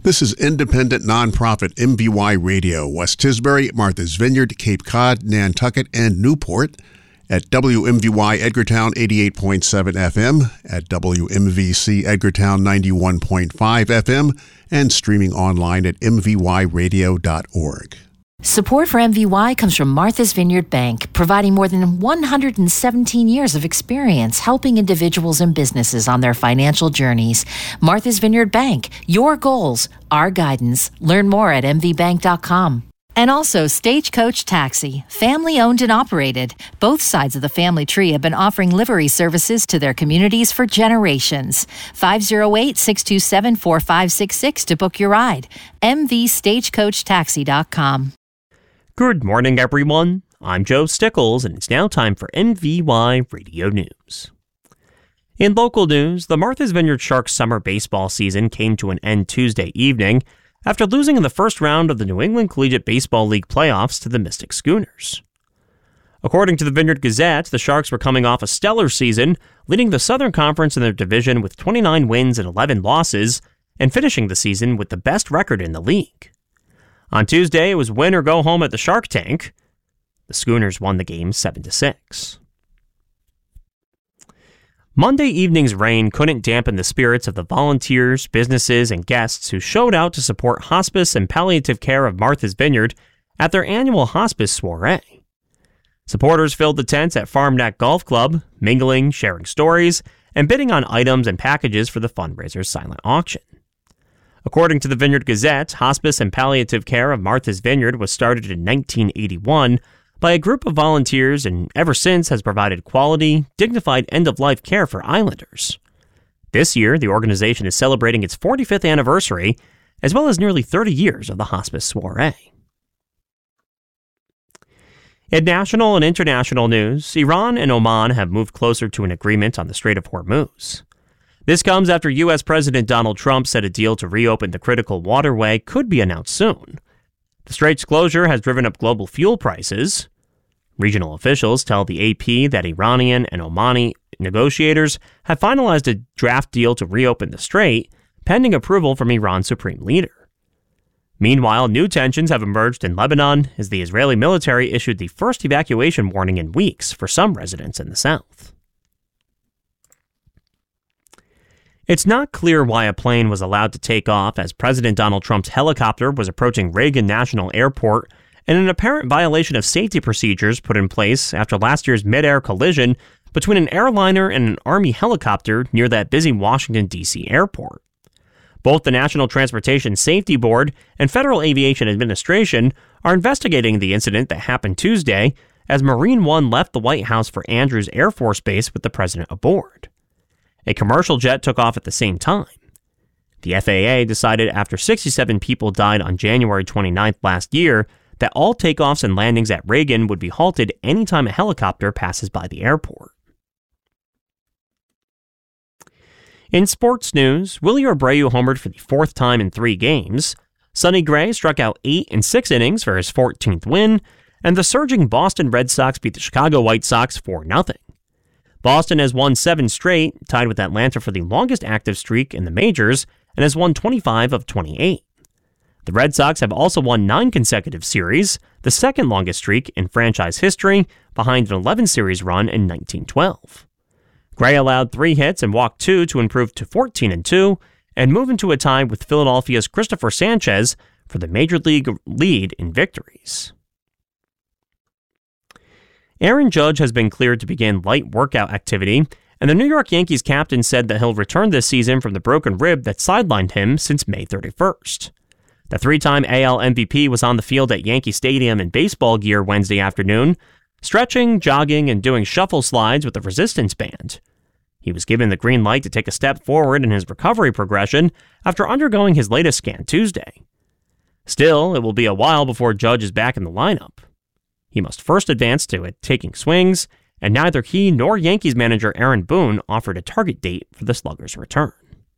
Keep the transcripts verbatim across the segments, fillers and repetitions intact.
This is independent nonprofit M V Y Radio, West Tisbury, Martha's Vineyard, Cape Cod, Nantucket, and Newport at W M V Y Edgartown eighty-eight point seven F M, at W M V C Edgartown ninety-one point five F M, and streaming online at m v y radio dot org. Support for M V Y comes from Martha's Vineyard Bank, providing more than one hundred seventeen years of experience helping individuals and businesses on their financial journeys. Martha's Vineyard Bank, your goals, our guidance. Learn more at m v bank dot com. And also Stagecoach Taxi, family owned and operated. Both sides of the family tree have been offering livery services to their communities for generations. five oh eight, six two seven, four five six six to book your ride. m v stagecoach taxi dot com. Good morning, everyone. I'm Joe Stickles, and it's now time for M V Y Radio News. In local news, the Martha's Vineyard Sharks summer baseball season came to an end Tuesday evening after losing in the first round of the New England Collegiate Baseball League playoffs to the Mystic Schooners. According to the Vineyard Gazette, the Sharks were coming off a stellar season, leading the Southern Conference in their division with twenty-nine wins and eleven losses, and finishing the season with the best record in the league. On Tuesday, it was win or go home at the Shark Tank. The Schooners won the game seven to six. Monday evening's rain couldn't dampen the spirits of the volunteers, businesses, and guests who showed out to support hospice and palliative care of Martha's Vineyard at their annual hospice soiree. Supporters filled the tents at FarmNet Golf Club, mingling, sharing stories, and bidding on items and packages for the fundraiser's silent auction. According to the Vineyard Gazette, hospice and palliative care of Martha's Vineyard was started in nineteen eighty-one by a group of volunteers and ever since has provided quality, dignified end-of-life care for islanders. This year, the organization is celebrating its forty-fifth anniversary, as well as nearly thirty years of the hospice soiree. In national and international news, Iran and Oman have moved closer to an agreement on the Strait of Hormuz. This comes after U S President Donald Trump said a deal to reopen the critical waterway could be announced soon. The strait's closure has driven up global fuel prices. Regional officials tell the A P that Iranian and Omani negotiators have finalized a draft deal to reopen the strait, pending approval from Iran's supreme leader. Meanwhile, new tensions have emerged in Lebanon as the Israeli military issued the first evacuation warning in weeks for some residents in the south. It's not clear why a plane was allowed to take off as President Donald Trump's helicopter was approaching Reagan National Airport in an apparent violation of safety procedures put in place after last year's mid-air collision between an airliner and an Army helicopter near that busy Washington, D C airport. Both the National Transportation Safety Board and Federal Aviation Administration are investigating the incident that happened Tuesday as Marine One left the White House for Andrews Air Force Base with the president aboard. A commercial jet took off at the same time. The F A A decided after sixty-seven people died on January twenty-ninth last year that all takeoffs and landings at Reagan would be halted anytime a helicopter passes by the airport. In sports news, Willie Abreu homered for the fourth time in three games. Sonny Gray struck out eight in six innings for his fourteenth win, and the surging Boston Red Sox beat the Chicago White Sox four nothing. Boston has won seven straight, tied with Atlanta for the longest active streak in the majors, and has won twenty-five of twenty-eight. The Red Sox have also won nine consecutive series, the second longest streak in franchise history, behind an eleven-series run in nineteen twelve. Gray allowed three hits and walked two to improve to fourteen and two, and move into a tie with Philadelphia's Christopher Sanchez for the Major League lead in victories. Aaron Judge has been cleared to begin light workout activity, and the New York Yankees captain said that he'll return this season from the broken rib that sidelined him since May thirty-first. The three-time A L M V P was on the field at Yankee Stadium in baseball gear Wednesday afternoon, stretching, jogging, and doing shuffle slides with the resistance band. He was given the green light to take a step forward in his recovery progression after undergoing his latest scan Tuesday. Still, it will be a while before Judge is back in the lineup. He must first advance to it taking swings, and neither he nor Yankees manager Aaron Boone offered a target date for the slugger's return.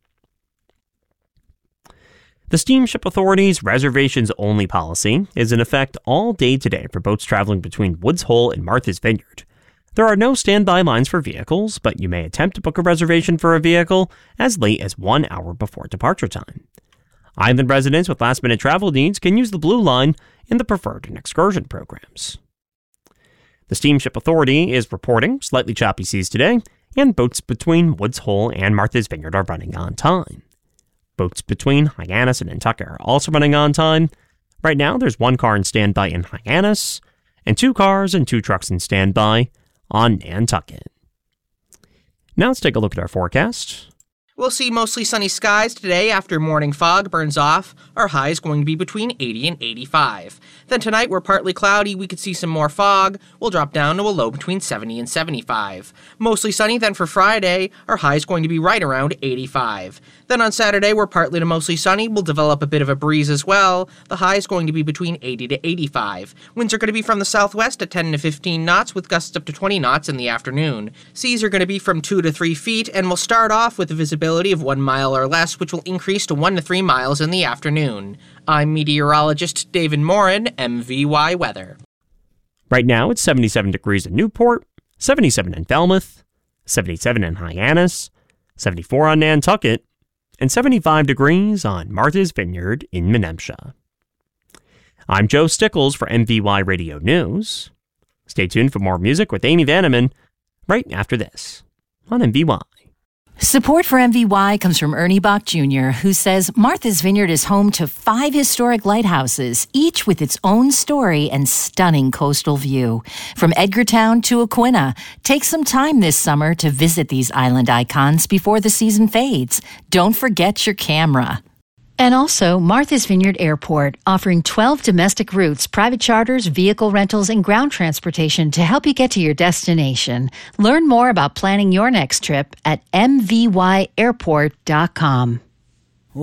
The Steamship Authority's reservations-only policy is in effect all day today for boats traveling between Woods Hole and Martha's Vineyard. There are no standby lines for vehicles, but you may attempt to book a reservation for a vehicle as late as one hour before departure time. Island residents with last-minute travel needs can use the Blue Line in the Preferred and Excursion programs. The Steamship Authority is reporting slightly choppy seas today, and boats between Woods Hole and Martha's Vineyard are running on time. Boats between Hyannis and Nantucket are also running on time. Right now, there's one car in standby in Hyannis, and two cars and two trucks in standby on Nantucket. Now let's take a look at our forecast. We'll see mostly sunny skies today after morning fog burns off. Our high is going to be between eighty and eighty-five. Then tonight we're partly cloudy, we could see some more fog. We'll drop down to a low between seventy and seventy-five. Mostly sunny then for Friday, our high is going to be right around eighty-five. Then on Saturday we're partly to mostly sunny, we'll develop a bit of a breeze as well. The high is going to be between eighty to eighty-five. Winds are going to be from the southwest at ten to fifteen knots with gusts up to twenty knots in the afternoon. Seas are going to be from two to three feet and we'll start off with a visibility of one mile or less, which will increase to one to three miles in the afternoon. I'm meteorologist David Morin, M V Y Weather. Right now, it's seventy-seven degrees in Newport, seventy-seven in Falmouth, seventy-seven in Hyannis, seventy-four on Nantucket, and seventy-five degrees on Martha's Vineyard in Menemsha. I'm Joe Stickles for M V Y Radio News. Stay tuned for more music with Amy Vanneman right after this on M V Y. Support for M V Y comes from Ernie Bach Junior, who says Martha's Vineyard is home to five historic lighthouses, each with its own story and stunning coastal view. From Edgartown to Aquina, take some time this summer to visit these island icons before the season fades. Don't forget your camera. And also Martha's Vineyard Airport, offering twelve domestic routes, private charters, vehicle rentals, and ground transportation to help you get to your destination. Learn more about planning your next trip at m v y airport dot com.